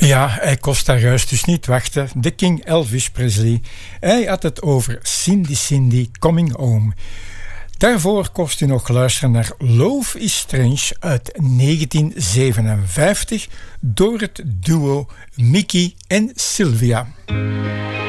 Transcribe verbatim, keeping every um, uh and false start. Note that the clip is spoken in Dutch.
Ja, hij kost daar juist dus niet wachten. De King Elvis Presley. Hij had het over Cindy Cindy Coming Home. Daarvoor kost u nog luisteren naar Love is Strange uit negentien zevenenvijftig door het duo Mickey en Sylvia.